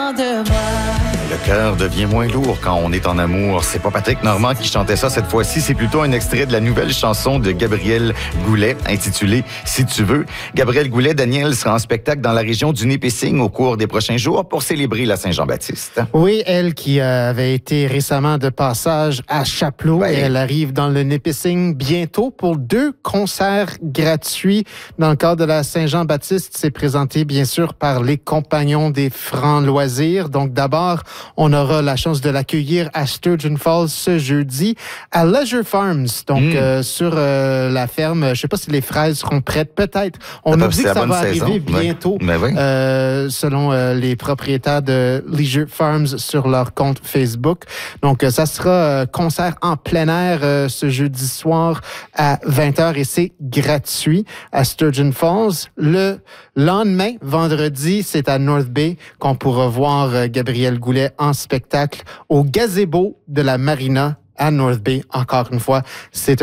loin de moi. Le cœur devient moins lourd quand on est en amour. C'est pas Patrick Normand qui chantait ça cette fois-ci. C'est plutôt un extrait de la nouvelle chanson de Gabrielle Goulet, intitulée « Si tu veux ». Gabrielle Goulet, Daniel, sera en spectacle dans la région du Nipissing au cours des prochains jours pour célébrer la Saint-Jean-Baptiste. Oui, elle qui avait été récemment de passage à Chapleau. Ouais. Elle arrive dans le Nipissing bientôt pour 2 concerts gratuits dans le cadre de la Saint-Jean-Baptiste. C'est présenté bien sûr par les Compagnons des Francs Loisirs. Donc d'abord, on aura la chance de l'accueillir à Sturgeon Falls ce jeudi à Leisure Farms. Donc sur la ferme, je ne sais pas si les fraises seront prêtes, peut-être. On nous dit que ça va arriver bientôt, selon les propriétaires de Leisure Farms sur leur compte Facebook. Donc ça sera concert en plein air ce jeudi soir à 20h et c'est gratuit à Sturgeon Falls. Le lendemain, vendredi, c'est à North Bay qu'on pourra voir Gabrielle Goulet en spectacle au gazebo de la Marina à North Bay. Encore une fois, c'est